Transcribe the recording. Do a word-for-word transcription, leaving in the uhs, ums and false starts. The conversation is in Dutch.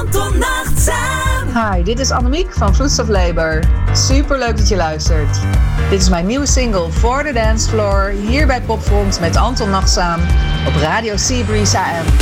Anton Nachtzaam. Hi, dit is Annemiek van Fruits of Labour. Super leuk dat je luistert. Dit is mijn nieuwe single For the Dance Floor hier bij Popfront met Anton Nachtzaam op Radio Seabreeze A M.